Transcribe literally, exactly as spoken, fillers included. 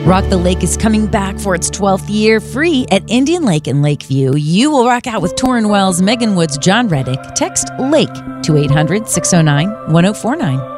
Rock the Lake is coming back for its twelfth year, free at Indian Lake in Lakeview. You will rock out with Torrin Wells, Megan Woods, John Reddick. Text LAKE to eight hundred, six oh nine, one oh four nine.